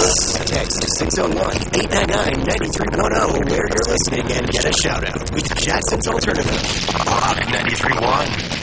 Text 601-899-9310 where you're listening and get a shout-out with Jackson's Alternative. Rock 93.1.